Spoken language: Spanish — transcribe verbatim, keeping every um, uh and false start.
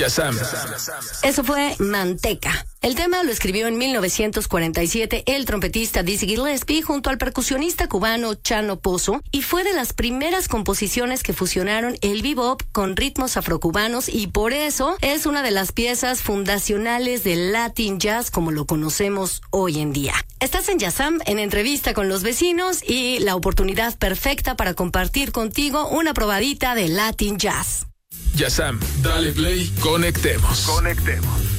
Yazam. Eso fue Manteca. El tema lo escribió en mil novecientos cuarenta y siete el trompetista Dizzy Gillespie junto al percusionista cubano Chano Pozo, y fue de las primeras composiciones que fusionaron el bebop con ritmos afrocubanos, y por eso es una de las piezas fundacionales del Latin Jazz como lo conocemos hoy en día. Estás en Yazam, en entrevista con los vecinos, y la oportunidad perfecta para compartir contigo una probadita de Latin Jazz. Yazam, dale play, conectemos. Conectemos.